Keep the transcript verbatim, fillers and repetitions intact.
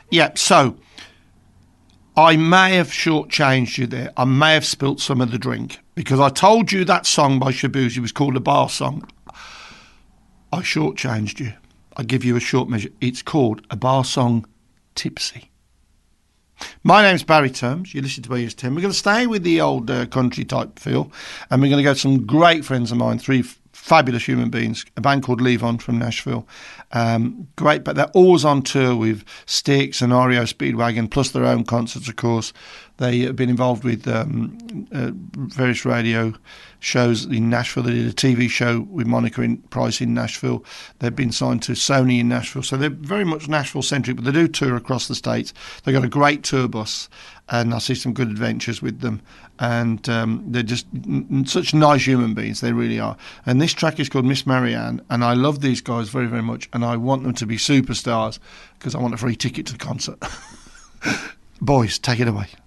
Yeah, so I may have shortchanged you there. I may have spilt some of the drink because I told you that song by Shabuzi was called a bar song. I shortchanged you. I give you a short measure. It's called a bar song, Tipsy. My name's Barry Terms. You listen to me as Tim. We're going to stay with the old uh, country type feel, and we're going to go to some great friends of mine, three f- fabulous human beings, a band called Levon from Nashville. Um, great, but they're always on tour with Styx and R E O Speedwagon, plus their own concerts, of course. They have been involved with um, uh, various radio shows in Nashville. They did a T V show with Monica in, Price in Nashville. They've been signed to Sony in Nashville. So they're very much Nashville-centric, but they do tour across the States. They've got a great tour bus, and I see some good adventures with them. And um, they're just n- such nice human beings. They really are. And this track is called Miss Marianne, and I love these guys very, very much, and I want them to be superstars because I want a free ticket to the concert. Boys, take it away.